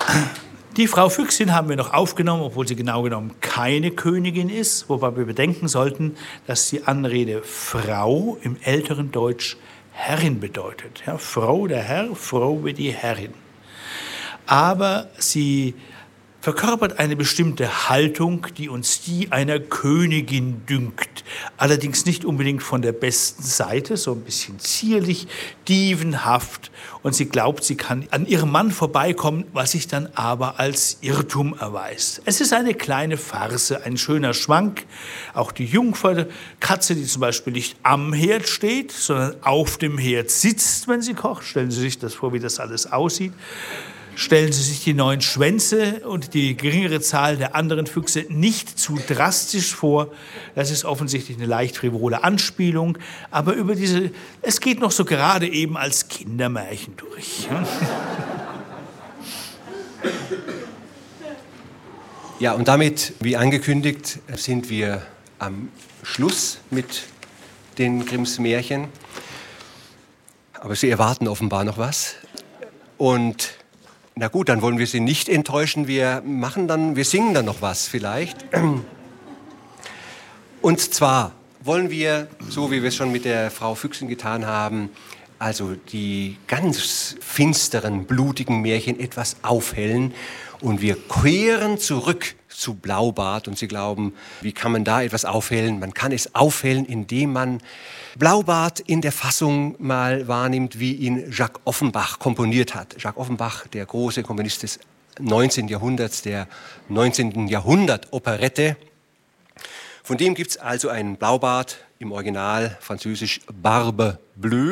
Die Frau Füchsin haben wir noch aufgenommen, obwohl sie genau genommen keine Königin ist, wobei wir bedenken sollten, dass die Anrede Frau im älteren Deutsch Herrin bedeutet. Ja, Frau der Herr, Frau wie die Herrin. Aber sie verkörpert eine bestimmte Haltung, die uns die einer Königin dünkt. Allerdings nicht unbedingt von der besten Seite, so ein bisschen zierlich, dievenhaft. Und sie glaubt, sie kann an ihrem Mann vorbeikommen, was sich dann aber als Irrtum erweist. Es ist eine kleine Farce, ein schöner Schwank. Auch die Jungferkatze, die zum Beispiel nicht am Herd steht, sondern auf dem Herd sitzt, wenn sie kocht. Stellen Sie sich das vor, wie das alles aussieht. Stellen Sie sich die 9 Schwänze und die geringere Zahl der anderen Füchse nicht zu drastisch vor. Das ist offensichtlich eine leicht frivole Anspielung. Aber es geht noch so gerade eben als Kindermärchen durch. Ja, und damit, wie angekündigt, sind wir am Schluss mit den Grimms Märchen. Aber Sie erwarten offenbar noch was. Und na gut, dann wollen wir Sie nicht enttäuschen. Wir singen dann noch was vielleicht. Und zwar wollen wir, so wie wir es schon mit der Frau Füchsin getan haben, also die ganz finsteren, blutigen Märchen etwas aufhellen. Und wir kehren zurück zu Blaubart. Und Sie glauben, wie kann man da etwas aufhellen? Man kann es aufhellen, indem man Blaubart in der Fassung mal wahrnimmt, wie ihn Jacques Offenbach komponiert hat. Jacques Offenbach, der große Komponist des 19. Jahrhunderts, der 19. Jahrhundert-Operette. Von dem gibt es also einen Blaubart, im Original französisch Barbe Bleue.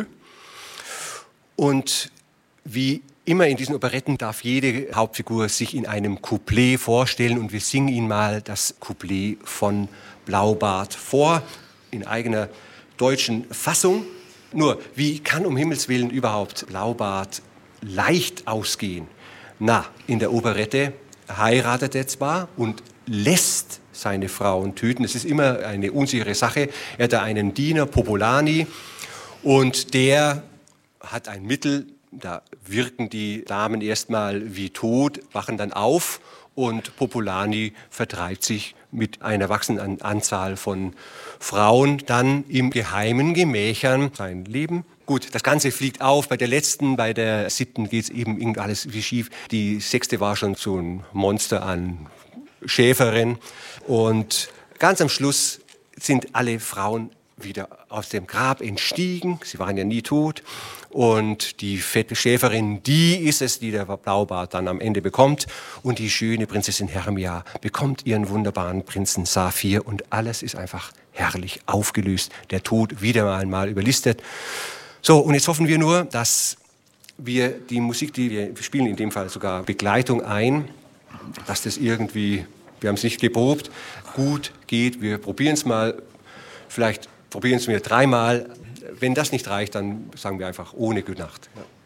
Und wie immer in diesen Operetten darf jede Hauptfigur sich in einem Couplet vorstellen und wir singen Ihnen mal das Couplet von Blaubart vor, in eigener deutschen Fassung. Nur, wie kann um Himmels Willen überhaupt Blaubart leicht ausgehen? Na, in der Operette heiratet er zwar und lässt seine Frauen töten. Es ist immer eine unsichere Sache. Er hat da einen Diener, Popolani, und der hat ein Mittel. Da wirken die Damen erstmal wie tot, wachen dann auf und Popolani vertreibt sich mit einer wachsenden Anzahl von Frauen dann im geheimen Gemächern sein Leben. Gut, das Ganze fliegt auf. Bei der 7. geht es eben irgendwie alles wie schief. Die 6. war schon so ein Monster an Schäferin. Und ganz am Schluss sind alle Frauen wieder aus dem Grab entstiegen. Sie waren ja nie tot. Und die fette Schäferin, die ist es, die der Blaubart dann am Ende bekommt. Und die schöne Prinzessin Hermia bekommt ihren wunderbaren Prinzen Saphir. Und alles ist einfach herrlich aufgelöst. Der Tod wieder einmal überlistet. So, und jetzt hoffen wir nur, dass wir die Musik, die wir spielen, in dem Fall sogar Begleitung ein, dass das irgendwie, wir haben es nicht geprobt, gut geht. Wir probieren es mal, vielleicht probieren es wir 3-mal. Wenn das nicht reicht, dann sagen wir einfach ohne Gute Nacht. Ja.